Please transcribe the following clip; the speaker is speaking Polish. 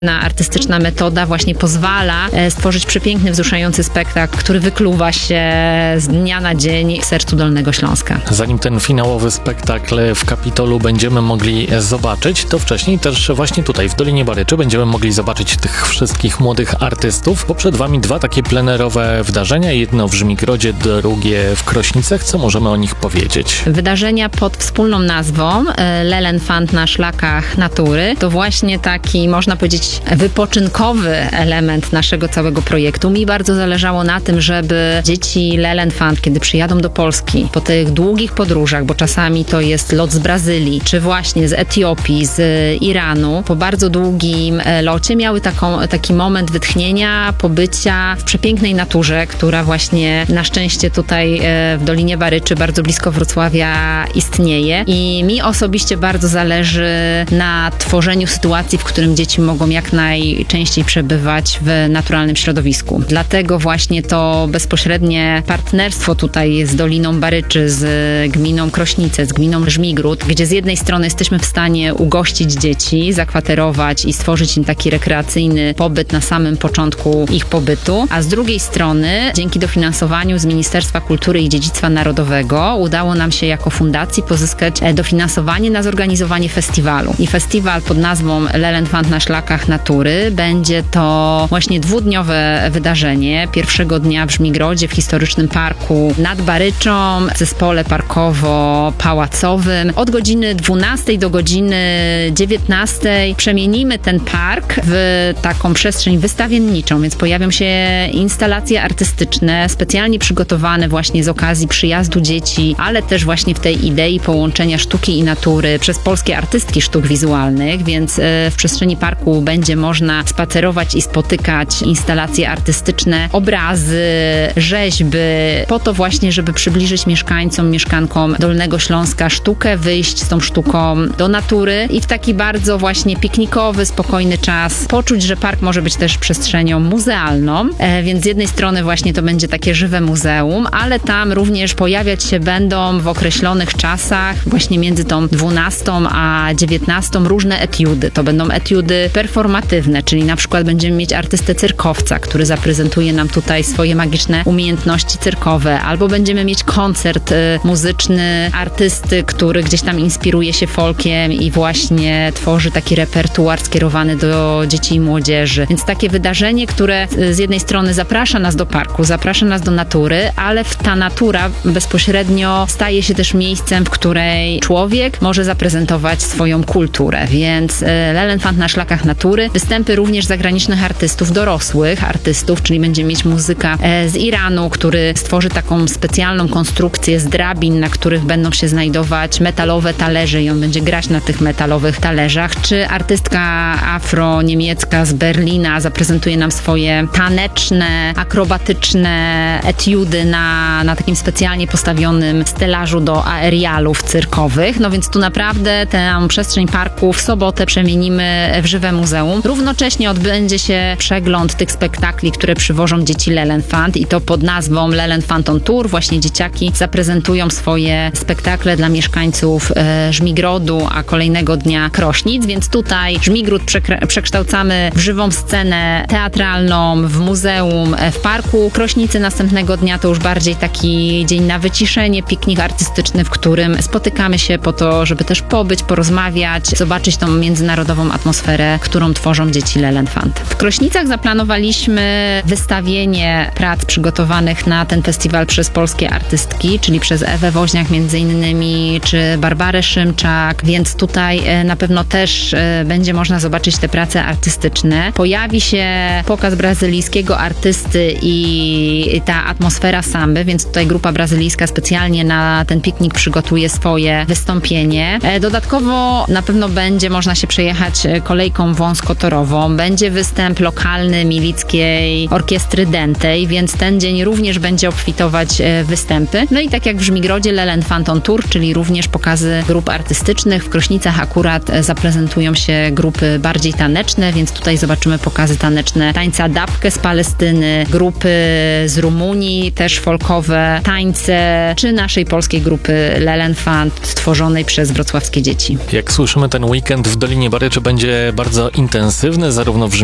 Artystyczna metoda właśnie pozwala stworzyć przepiękny, wzruszający spektakl, który wykluwa się z dnia na dzień w sercu Dolnego Śląska. Zanim ten finałowy spektakl w Kapitolu będziemy mogli zobaczyć, to wcześniej też właśnie tutaj w Dolinie Baryczy będziemy mogli zobaczyć tych wszystkich młodych artystów, bo przed wami 2 takie plenerowe wydarzenia, jedno w Żmigrodzie, drugie w Krośnicach. Co możemy o nich powiedzieć? Wydarzenia pod wspólną nazwą Lelenfant na szlakach natury to właśnie taki, można powiedzieć, wypoczynkowy element naszego całego projektu. Mi bardzo zależało na tym, żeby dzieci Lelenfant, kiedy przyjadą do Polski po tych długich podróżach, bo czasami to jest lot z Brazylii, czy właśnie z Etiopii, z Iranu, po bardzo długim locie miały taki moment wytchnienia, pobycia w przepięknej naturze, która właśnie na szczęście tutaj w Dolinie Baryczy, bardzo blisko Wrocławia istnieje. I mi osobiście bardzo zależy na tworzeniu sytuacji, w którym dzieci mogą jak najczęściej przebywać w naturalnym środowisku. Dlatego właśnie to bezpośrednie partnerstwo tutaj z Doliną Baryczy, z gminą Krośnice, z gminą Żmigród, gdzie z jednej strony jesteśmy w stanie ugościć dzieci, zakwaterować i stworzyć im taki rekreacyjny pobyt na samym początku ich pobytu, a z drugiej strony dzięki dofinansowaniu z Ministerstwa Kultury i Dziedzictwa Narodowego udało nam się jako fundacji pozyskać dofinansowanie na zorganizowanie festiwalu. I festiwal pod nazwą Lelenfant na szlakach natury będzie to właśnie 2-dniowe wydarzenie. Pierwszego dnia w Żmigrodzie, w historycznym parku nad Baryczą, w zespole parkowo-pałacowym. Od godziny 12 do godziny 19 przemienimy ten park w taką przestrzeń wystawienniczą, więc pojawią się instalacje artystyczne specjalnie przygotowane właśnie z okazji przyjazdu dzieci, ale też właśnie w tej idei połączenia sztuki i natury przez polskie artystki sztuk wizualnych, więc w przestrzeni parku będzie można spacerować i spotykać instalacje artystyczne, obrazy, rzeźby, po to właśnie, żeby przybliżyć mieszkankom Dolnego Śląska sztukę, wyjść z tą sztuką do natury i w taki bardzo właśnie piknikowy, spokojny czas poczuć, że park może być też przestrzenią muzealną, więc z jednej strony właśnie to będzie takie żywe muzeum, ale tam również pojawiać się będą w określonych czasach, właśnie między tą 12 a 19 różne etiudy. To będą etiudy performatywne, czyli na przykład będziemy mieć artystę cyrkowca, który zaprezentuje nam tutaj swoje magiczne umiejętności cyrkowe, albo będziemy mieć koncert muzyczny artysty, który gdzieś tam inspiruje się folkiem i właśnie tworzy taki repertuar skierowany do dzieci i młodzieży. Więc takie wydarzenie, które z jednej strony zaprasza nas do parku, zaprasza nas do natury, ale ta natura bezpośrednio staje się też miejscem, w której człowiek może zaprezentować swoją kulturę. Więc Lelenfant na szlakach natury, występy również zagranicznych artystów, dorosłych artystów, czyli będziemy mieć muzyka z Iranu, który stworzy taką specjalną konstrukcję z drabin, na których będą się znajdować metalowe talerze i on będzie grać na tych metalowych talerzach, czy artystka afro-niemiecka z Berlina zaprezentuje nam swoje taneczne, akrobatyczne etiudy na takim specjalnie postawionym stelażu do aerialów cyrkowych. No więc tu naprawdę tę przestrzeń parku w sobotę przemienimy w żywe muzeum. Równocześnie odbędzie się przegląd tych spektakli, które przywożą dzieci Lelenfant i to pod nazwą Lelenfant on Tour. Właśnie dzieciaki zaprezentują swoje spektakle dla mieszkańców Żmigrodu, a kolejnego dnia Krośnic, więc tutaj Żmigród przekształcamy w żywą scenę teatralną, w muzeum, w parku. Krośnicy następnego dnia to już bardziej taki dzień na wyciszenie, piknik artystyczny, w którym spotykamy się po to, żeby też pobyć, porozmawiać, zobaczyć tą międzynarodową atmosferę, którą tworzą dzieci Lelenfant. W Krośnicach zaplanowaliśmy wystawienie prac przygotowanych na ten festiwal przez polskie artystki, czyli przez Ewę Woźniak między innymi, czy Barbarę Szymczak, więc tutaj na pewno też będzie można zobaczyć te prace artystyczne. Pojawi się pokaz brazylijskiego artysty i ta atmosfera samby, więc tutaj grupa brazylijska specjalnie na ten piknik przygotuje swoje wystąpienie. Dodatkowo na pewno będzie można się przejechać kolejką wąskotorową. Będzie występ lokalny Milickiej Orkiestry Dętej, więc ten dzień również będzie obfitować występy. No i tak jak w Żmigrodzie Lelenfant on Tour, czyli również pokazy grup artystycznych. W Krośnicach akurat zaprezentują się grupy bardziej taneczne, więc tutaj zobaczymy pokazy taneczne tańca Dabkę z Palestyny, grupy z Rumunii, też folkowe tańce, czy naszej polskiej grupy Lelenfant stworzonej przez wrocławskie dzieci. Jak słyszymy, ten weekend w Dolinie Baryczy będzie bardzo intensywny intensywny, zarówno w